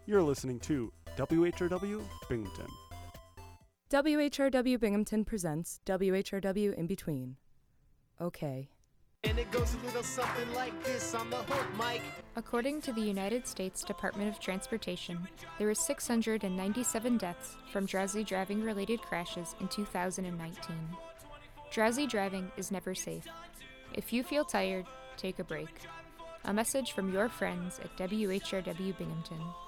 You're listening to WHRW Binghamton. WHRW Binghamton presents WHRW In Between. Okay. And it goes a little something like this on the hook, Mike. According to the United States Department of Transportation, there were 697 deaths from drowsy driving-related crashes in 2019. Drowsy driving is never safe. If you feel tired, take a break. A message from your friends at WHRW Binghamton.